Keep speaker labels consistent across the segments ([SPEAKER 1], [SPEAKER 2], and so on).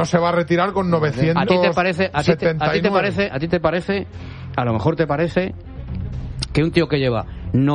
[SPEAKER 1] no se va a retirar con 900.
[SPEAKER 2] ¿A ti te parece, a ti te parece, a lo mejor te parece que un tío que lleva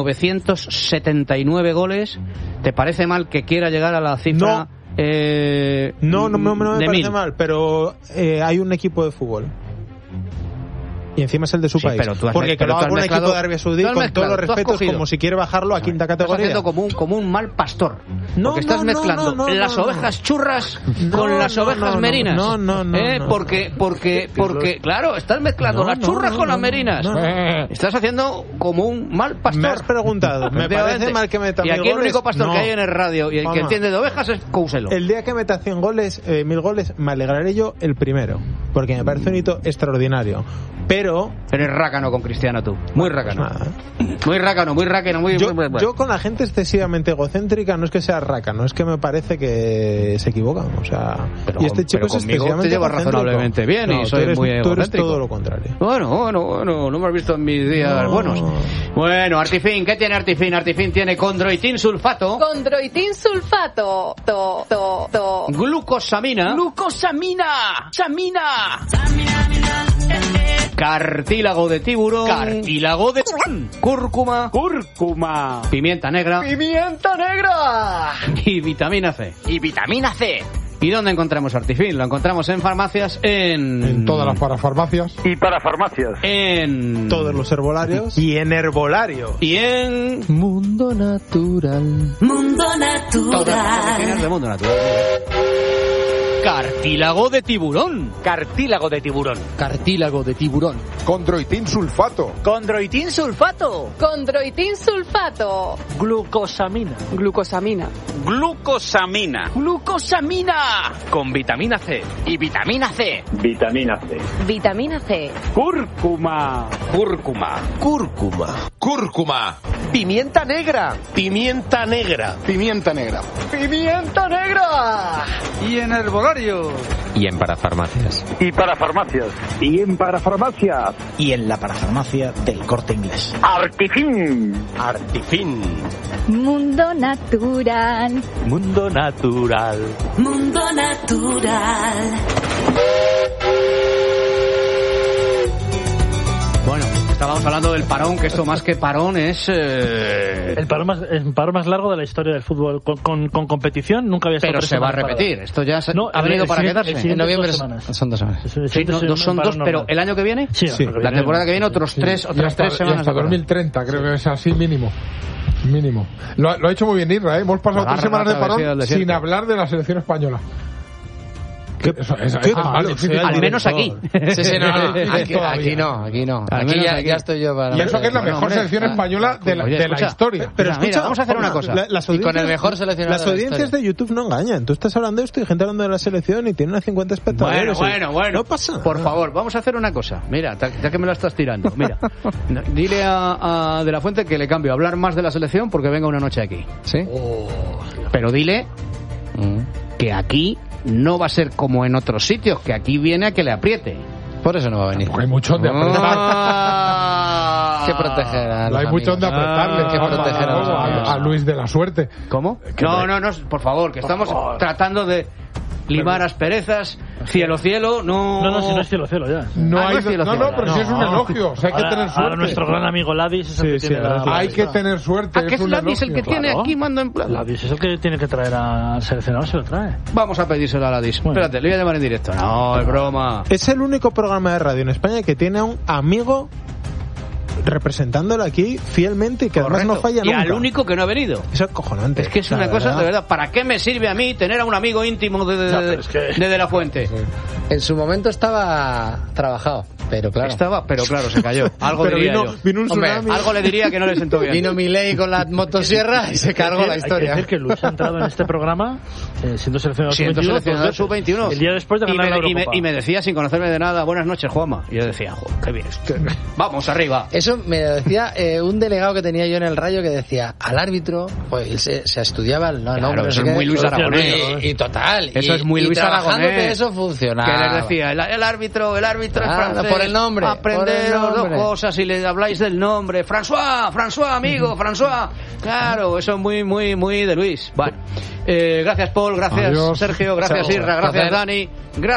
[SPEAKER 2] 979 goles, ¿te parece mal que quiera llegar a la cifra?
[SPEAKER 3] No me parece mal, pero hay un equipo de fútbol. Y encima es el de su país. Porque que lo haga un equipo de Arabia Saudí, con todos los respetos, como si quiere bajarlo a quinta categoría.
[SPEAKER 2] Estás haciendo como un mal pastor. Porque estás mezclando las ovejas churras con las ovejas merinas. Porque claro, estás mezclando las churras con las merinas. Estás haciendo como un mal pastor.
[SPEAKER 3] Me has preguntado, me parece mal que meta 1000 goles.
[SPEAKER 2] Y aquí el único pastor que hay en el radio y el que entiende de ovejas es Couselo.
[SPEAKER 3] El día que meta 100 goles, 1000 goles, me alegraré yo el primero. Porque me parece un hito extraordinario. Pero
[SPEAKER 2] eres rácano con Cristiano tú. Muy rácano. Muy rácano.
[SPEAKER 3] Yo con la gente excesivamente egocéntrica no es que sea rácano, es que me parece que se equivocan. O sea, y este chico es excesivamente
[SPEAKER 2] te llevas razonablemente bien y soy muy egocéntrico.
[SPEAKER 3] Tú eres todo lo contrario.
[SPEAKER 2] Bueno, no me has visto en mis días buenos. Bueno, Artifin, ¿qué tiene Artifin? Artifin tiene condroitin sulfato.
[SPEAKER 4] Condroitin sulfato.
[SPEAKER 2] Glucosamina. Cartílago de tiburón. Cúrcuma. Pimienta negra. Y vitamina C. ¿Y dónde encontramos Artifin? Lo encontramos en farmacias, en
[SPEAKER 1] todas las parafarmacias.
[SPEAKER 5] Y parafarmacias.
[SPEAKER 2] En
[SPEAKER 3] todos los herbolarios. Y en herbolario.
[SPEAKER 2] Y en
[SPEAKER 6] Mundo Natural.
[SPEAKER 2] Todas las oficinas de Mundo Natural. Cartílago de tiburón.
[SPEAKER 1] Condroitin sulfato.
[SPEAKER 4] Glucosamina.
[SPEAKER 5] Con vitamina C.
[SPEAKER 4] Y vitamina C.
[SPEAKER 5] Cúrcuma.
[SPEAKER 6] Pimienta negra.
[SPEAKER 2] Y en herbolario.
[SPEAKER 6] Y en parafarmacias.
[SPEAKER 5] Y parafarmacias.
[SPEAKER 7] Y en la parafarmacia del Corte Inglés.
[SPEAKER 5] Artifin.
[SPEAKER 4] Mundo natural.
[SPEAKER 2] Bueno, estábamos hablando del parón, que esto más que parón es...
[SPEAKER 8] El parón más largo de la historia del fútbol. Con competición nunca había estado.
[SPEAKER 2] Pero se va a repetir. Esto ya ha venido para quedarse.
[SPEAKER 8] En noviembre son 2 semanas.
[SPEAKER 2] Son dos, pero ¿el año que viene?
[SPEAKER 8] Sí.
[SPEAKER 2] La temporada que viene otras 3 semanas.
[SPEAKER 1] Hasta 2030, creo que es así mínimo. Lo ha hecho muy bien Israel. Hemos pasado 3 semanas de parón sin hablar de la selección española.
[SPEAKER 2] Al menos aquí.
[SPEAKER 6] Aquí no. Aquí ya estoy yo para...
[SPEAKER 1] Y eso que es la mejor selección española de la historia.
[SPEAKER 3] Pero escucha,
[SPEAKER 2] vamos a hacer una cosa.
[SPEAKER 6] Y con el mejor seleccionador.
[SPEAKER 3] Las audiencias de YouTube no engañan. Tú estás hablando de esto y gente hablando de la selección y tiene unas 50 espectadores.
[SPEAKER 2] Bueno.
[SPEAKER 3] No pasa nada.
[SPEAKER 2] Por favor, vamos a hacer una cosa. Mira, ya que me la estás tirando. Mira, dile a De la Fuente que le cambio a hablar más de la selección porque venga una noche aquí.
[SPEAKER 6] ¿Sí?
[SPEAKER 2] Pero dile que aquí no va a ser como en otros sitios, que aquí viene a que le apriete.
[SPEAKER 6] Por eso no va a venir.
[SPEAKER 1] Hay mucho donde apretar.
[SPEAKER 6] Que proteger a los
[SPEAKER 1] hay mucho donde apretarle.
[SPEAKER 6] Que proteger
[SPEAKER 1] a Luis de la Suerte.
[SPEAKER 2] ¿Cómo? No, por favor, que estamos tratando de limar asperezas. Cielo, no...
[SPEAKER 8] si no es cielo ya.
[SPEAKER 1] Pero si es un elogio. O sea, hay que tener suerte.
[SPEAKER 8] Ahora nuestro gran amigo Ladis es el que tiene
[SPEAKER 1] hay que tener suerte.
[SPEAKER 2] ¿A qué es Ladis el que tiene aquí mando en plan?
[SPEAKER 8] Ladis es el que tiene que traer al seleccionador, se lo trae.
[SPEAKER 2] Vamos a pedírselo a Ladis. Bueno. Espérate, le voy a llamar en directo. No, es broma.
[SPEAKER 3] Es el único programa de radio en España que tiene a un amigo representándolo aquí fielmente y que además no falla nunca.
[SPEAKER 2] Y al único que no ha venido.
[SPEAKER 3] Eso es cojonante.
[SPEAKER 2] Es que es una cosa, de verdad, ¿para qué me sirve a mí tener a un amigo íntimo de la Fuente?
[SPEAKER 6] En su momento estaba trabajado, pero claro.
[SPEAKER 2] Se cayó. Algo diría yo.
[SPEAKER 3] Vino un tsunami.
[SPEAKER 2] Algo le diría que no le sentó bien.
[SPEAKER 6] Vino Milei con la motosierra y se cargó la historia.
[SPEAKER 8] Hay que decir que Luis ha entrado en este programa siendo seleccionador
[SPEAKER 2] sub-21.
[SPEAKER 8] El día después de ganar la Eurocopa.
[SPEAKER 2] Y me decía, sin conocerme de nada, buenas noches, Juanma. Y yo decía, qué bien. Vamos, arriba.
[SPEAKER 6] Eso me decía un delegado que tenía yo en el Rayo que decía, al árbitro, pues él se estudiaba el nombre.
[SPEAKER 2] Eso es muy Luis Aragonés.
[SPEAKER 6] Y total.
[SPEAKER 2] Eso es muy Luis Aragonés.
[SPEAKER 6] Eso funcionaba.
[SPEAKER 2] Que les decía, el árbitro es francés.
[SPEAKER 6] Por el nombre.
[SPEAKER 2] Aprenderos 2 cosas y le habláis del nombre. François, amigo, François. Claro, eso es muy, muy, muy de Luis. Bueno, gracias Paul, gracias Sergio, gracias Irra, gracias Dani.